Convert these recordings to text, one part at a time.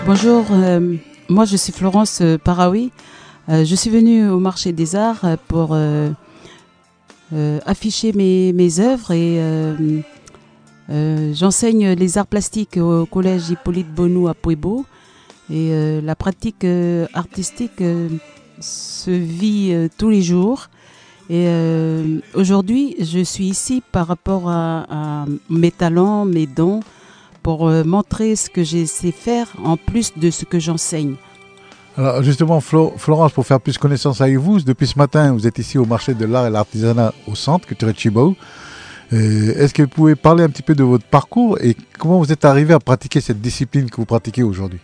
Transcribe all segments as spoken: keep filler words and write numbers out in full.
Bonjour, euh, moi je suis Florence euh, Paraoui. Euh, je suis venue au marché des arts euh, pour euh, euh, afficher mes, mes œuvres et euh, euh, j'enseigne les arts plastiques au collège Hippolyte Bonou à Puebo. Et euh, la pratique euh, artistique euh, se vit euh, tous les jours. Et euh, aujourd'hui, je suis ici par rapport à, à mes talents, mes dons, pour euh, montrer ce que je sais faire en plus de ce que j'enseigne. Alors justement, Flo, Florence, pour faire plus connaissance avec vous, depuis ce matin, vous êtes ici au marché de l'art et l'artisanat au centre culturel Chibao. Est-ce que vous pouvez parler un petit peu de votre parcours et comment vous êtes arrivé à pratiquer cette discipline que vous pratiquez aujourd'hui?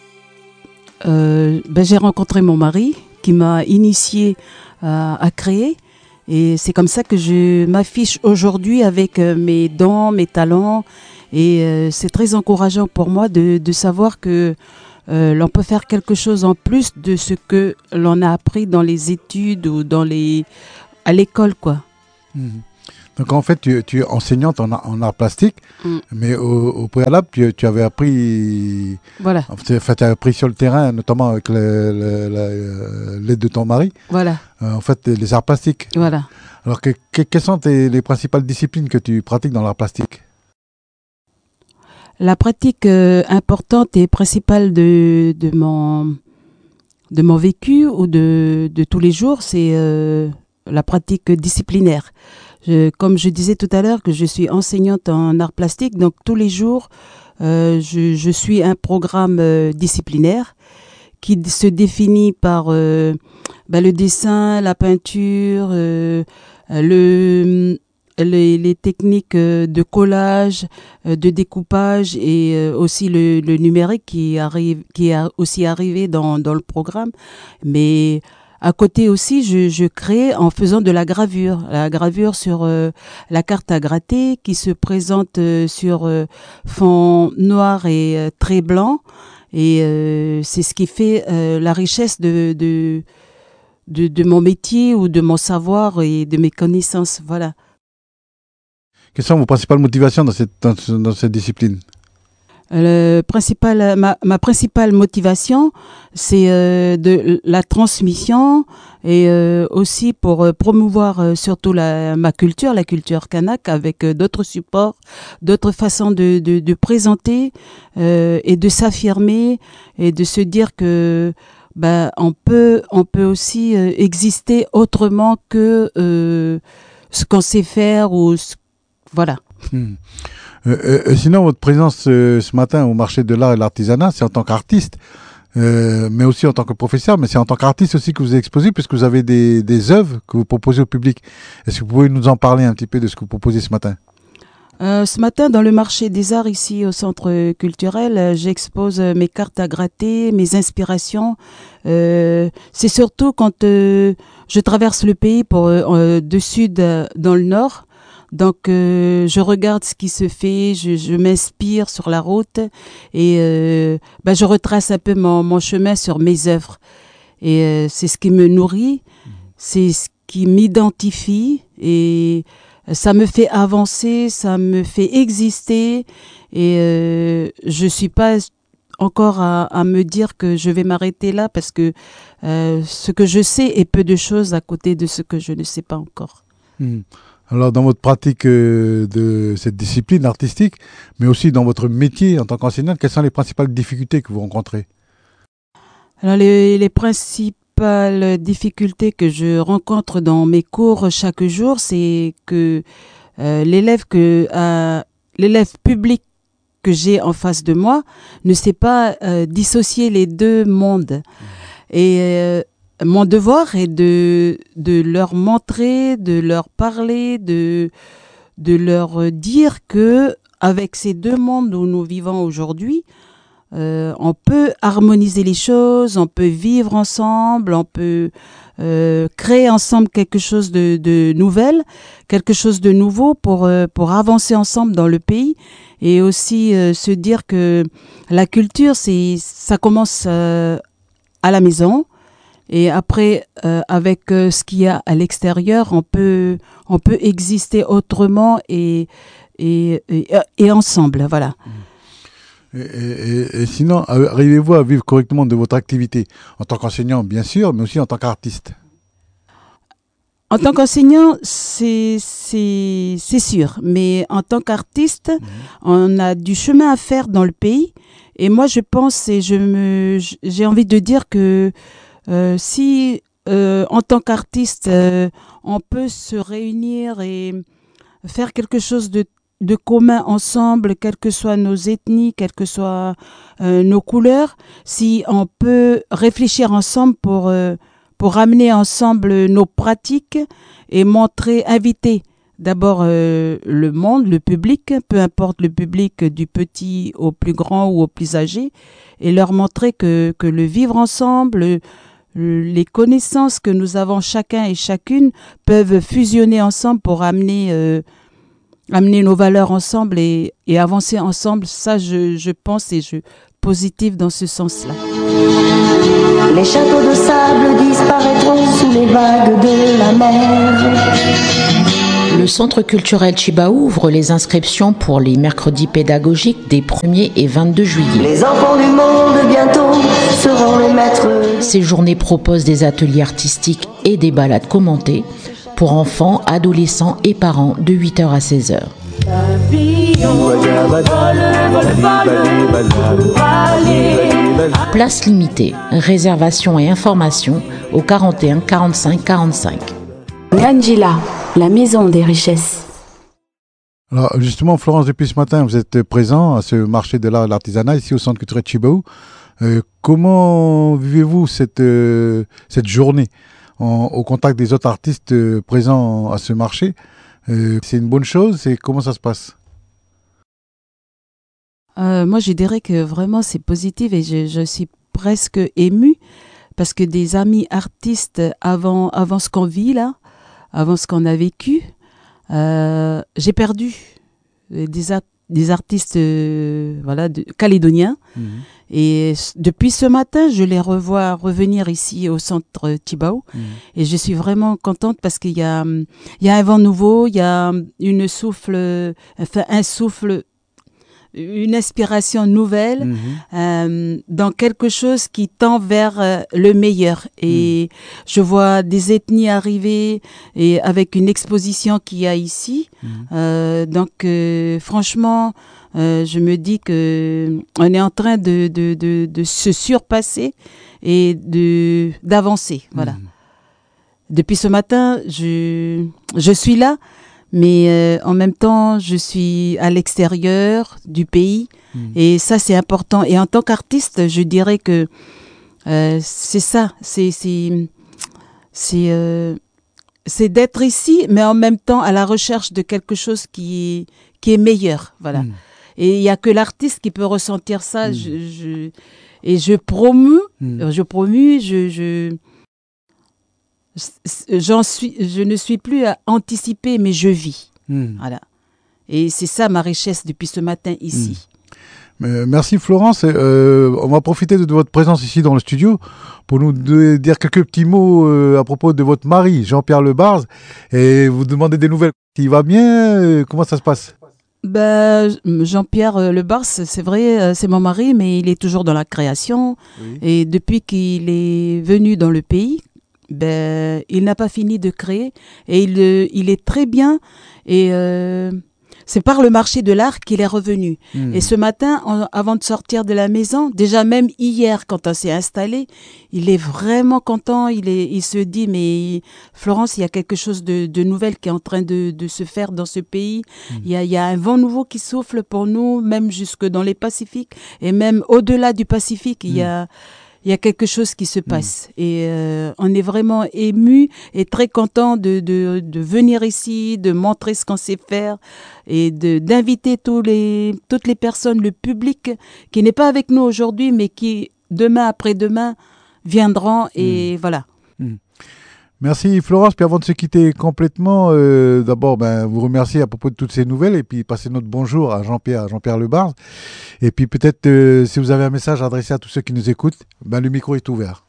euh, ben, J'ai rencontré mon mari qui m'a initié à, à créer. Et c'est comme ça que je m'affiche aujourd'hui avec euh, mes dons, mes talents. Et euh, c'est très encourageant pour moi de, de savoir que euh, l'on peut faire quelque chose en plus de ce que l'on a appris dans les études ou dans les, à l'école, quoi. Mmh. Donc en fait, tu, tu es enseignante en, en art plastique, mmh. mais au, au préalable, tu, tu avais appris, voilà. Enfin, tu as appris sur le terrain, notamment avec l'aide de ton mari. Voilà. Euh, en fait, les arts plastiques. Voilà. Alors, que, que, quelles sont tes, les principales disciplines que tu pratiques dans l'art plastique? La pratique euh, importante et principale de, de, mon, de mon vécu ou de, de tous les jours, c'est euh, la pratique disciplinaire. Je, comme je disais tout à l'heure que je suis enseignante en art plastique, donc tous les jours, euh, je, je suis un programme euh, disciplinaire qui se définit par euh, bah, le dessin, la peinture, euh, le... Les, les techniques de collage, de découpage et aussi le, le numérique qui arrive, qui est aussi arrivé dans, dans le programme. Mais à côté aussi, je, je crée en faisant de la gravure, la gravure sur euh, la carte à gratter qui se présente euh, sur euh, fond noir et euh, très blanc. Et euh, c'est ce qui fait euh, la richesse de, de, de, de mon métier ou de mon savoir et de mes connaissances. Voilà. Quelles sont vos principales motivations dans cette, dans, dans cette discipline? Le principal, ma, ma principale motivation, c'est euh, de la transmission et euh, aussi pour euh, promouvoir euh, surtout la, ma culture, la culture kanak, avec euh, d'autres supports, d'autres façons de, de, de présenter euh, et de s'affirmer et de se dire que ben, on peut, on peut aussi euh, exister autrement que euh, ce qu'on sait faire ou ce Voilà. Hmm. Euh, euh, sinon, votre présence euh, ce matin au marché de l'art et l'artisanat, c'est en tant qu'artiste, euh, mais aussi en tant que professeur, mais c'est en tant qu'artiste aussi que vous exposez, puisque vous avez des, des œuvres que vous proposez au public. Est-ce que vous pouvez nous en parler un petit peu de ce que vous proposez ce matin? Euh, ce matin, dans le marché des arts, ici au centre culturel, euh, j'expose mes cartes à gratter, mes inspirations. Euh, c'est surtout quand euh, je traverse le pays pour, euh, de sud euh, dans le nord. Donc, euh, je regarde ce qui se fait, je, je m'inspire sur la route et euh, ben, je retrace un peu mon, mon chemin sur mes œuvres. Et euh, c'est ce qui me nourrit, c'est ce qui m'identifie et ça me fait avancer, ça me fait exister et euh, je suis pas encore à, à me dire que je vais m'arrêter là parce que euh, ce que je sais est peu de choses à côté de ce que je ne sais pas encore. Mmh. Alors, dans votre pratique euh, de cette discipline artistique, mais aussi dans votre métier en tant qu'enseignante, quelles sont les principales difficultés que vous rencontrez? Alors, les, les principales difficultés que je rencontre dans mes cours chaque jour, c'est que euh, l'élève que euh, l'élève public que j'ai en face de moi ne sait pas euh, dissocier les deux mondes. Mmh. Et euh, mon devoir est de, de leur montrer, de leur parler, de, de leur dire que avec ces deux mondes où nous vivons aujourd'hui, euh, on peut harmoniser les choses, on peut vivre ensemble, on peut euh, créer ensemble quelque chose de, de nouvel, quelque chose de nouveau pour, euh, pour avancer ensemble dans le pays et aussi euh, se dire que la culture, c'est, ça commence euh, à la maison. Et après, euh, avec euh, ce qu'il y a à l'extérieur, on peut, on peut exister autrement et, et, et, et ensemble, voilà. Et, et, et sinon, arrivez-vous à vivre correctement de votre activité en tant qu'enseignant, bien sûr, mais aussi en tant qu'artiste? En tant qu'enseignant, c'est c'est c'est sûr, mais en tant qu'artiste, mmh. on a du chemin à faire dans le pays. Et moi, je pense et je me j'ai envie de dire que euh, si euh, en tant qu'artiste, euh, on peut se réunir et faire quelque chose de de commun ensemble, quelles que soient nos ethnies, quelles que soient euh, nos couleurs, si on peut réfléchir ensemble pour euh, pour ramener ensemble nos pratiques et montrer, inviter d'abord euh, le monde, le public, peu importe le public du petit au plus grand ou au plus âgé, et leur montrer que, que le vivre ensemble, le, le, les connaissances que nous avons chacun et chacune peuvent fusionner ensemble pour amener, euh, amener nos valeurs ensemble et, et avancer ensemble. Ça, je, je pense et je positive dans ce sens-là. Les châteaux de sable disparaîtront sous les vagues de la mer. Le Centre culturel Tchibao ouvre les inscriptions pour les mercredis pédagogiques des premier et vingt-deux juillet. Les enfants du monde bientôt seront les maîtres. Ces journées proposent des ateliers artistiques et des balades commentées pour enfants, adolescents et parents de huit heures à seize heures. Place limitée, réservation et information au quarante et un quarante-cinq quarante-cinq. Ngandjila, la maison des richesses. Alors justement, Florence, depuis ce matin, vous êtes présent à ce marché de l'art et de l'artisanat ici au Centre culturel Tchibao. Euh, comment vivez-vous cette, euh, cette journée en, au contact des autres artistes euh, présents à ce marché? euh, C'est une bonne chose? Et comment ça se passe? Euh, moi, je dirais que vraiment c'est positif et je, je suis presque émue parce que des amis artistes avant, avant ce qu'on vit là, avant ce qu'on a vécu, euh, j'ai perdu des, a- des artistes euh, voilà, de, calédoniens. Mmh. Et depuis ce matin, je les revois revenir ici au centre Tchibao. Mmh. Et je suis vraiment contente parce qu'il y a, il y a un vent nouveau, il y a une souffle, enfin, un souffle, une inspiration nouvelle mmh. euh, dans quelque chose qui tend vers euh, le meilleur. Et mmh. je vois des ethnies arriver et avec une exposition qu'il y a ici. Mmh. Euh, donc, euh, franchement, euh, je me dis que on est en train de, de, de, de se surpasser et de, d'avancer. Voilà. Mmh. Depuis ce matin, je, je suis là. Mais euh, en même temps, je suis à l'extérieur du pays mmh. et ça, c'est important. Et en tant qu'artiste, je dirais que euh, c'est ça, c'est c'est c'est, euh, c'est d'être ici, mais en même temps à la recherche de quelque chose qui est, qui est meilleur. Voilà. Mmh. Et il n'y a que l'artiste qui peut ressentir ça. Mmh. Je, je, et je promue, mmh. je promue, je... je J'en suis, je ne suis plus à anticiper, mais je vis. Mmh. Voilà. Et c'est ça ma richesse depuis ce matin ici. Mmh. Euh, merci Florence. Euh, on va profiter de, de votre présence ici dans le studio pour nous de, dire quelques petits mots euh, à propos de votre mari, Jean-Pierre Lebarz, et vous demander des nouvelles. Il va bien? euh, Comment ça se passe? Ben, Jean-Pierre Lebarz, c'est vrai, c'est mon mari, mais il est toujours dans la création. Oui. Et depuis qu'il est venu dans le pays, ben, il n'a pas fini de créer et il, il est très bien et euh, c'est par le marché de l'art qu'il est revenu. Mmh. Et ce matin, en, avant de sortir de la maison, déjà même hier quand on s'est installé, il est vraiment content, il, est, il se dit mais Florence, il y a quelque chose de, de nouvel qui est en train de, de se faire dans ce pays. Mmh. Il, y a, il y a un vent nouveau qui souffle pour nous, même jusque dans les Pacifiques et même au-delà du Pacifique, mmh. il y a Il y a quelque chose qui se passe mmh. et euh, on est vraiment ému et très content de, de, de venir ici, de montrer ce qu'on sait faire et de, d'inviter tous les, toutes les personnes, le public qui n'est pas avec nous aujourd'hui mais qui demain après-demain viendront et mmh. voilà. Mmh. Merci Florence. Puis avant de se quitter complètement, euh, d'abord ben, vous remercier à propos de toutes ces nouvelles et puis passer notre bonjour à Jean-Pierre, à Jean-Pierre Lebarz. Et puis peut-être euh, si vous avez un message adressé à tous ceux qui nous écoutent, ben, le micro est ouvert.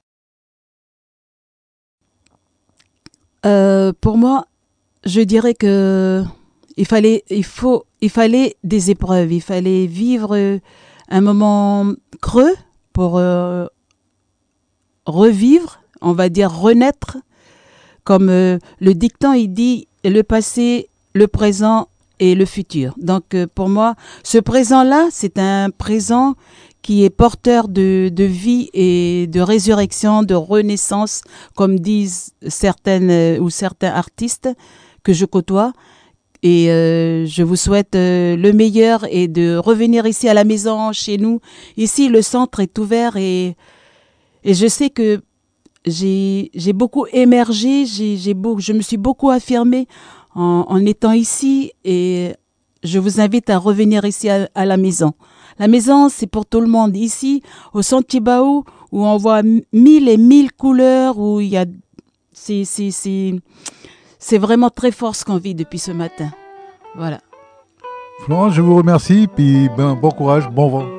Euh, pour moi, je dirais que il fallait, il faut, il fallait des épreuves, il fallait vivre un moment creux pour euh, revivre, on va dire renaître, comme euh, le dicton il dit le passé, le présent et le futur. Donc euh, pour moi, ce présent-là, c'est un présent qui est porteur de, de vie et de résurrection, de renaissance, comme disent certaines euh, ou certains artistes que je côtoie. Et euh, je vous souhaite euh, le meilleur et de revenir ici à la maison, chez nous. Ici, le centre est ouvert et, et je sais que j'ai, j'ai beaucoup émergé, j'ai, j'ai beau, je me suis beaucoup affirmée en, en étant ici et je vous invite à revenir ici à, à la maison. La maison, c'est pour tout le monde. Ici, au Centre Tibau, où on voit mille et mille couleurs, où il y a, c'est, c'est, c'est, c'est vraiment très fort ce qu'on vit depuis ce matin. Voilà. Florence, je vous remercie, puis ben, bon courage, bon vent.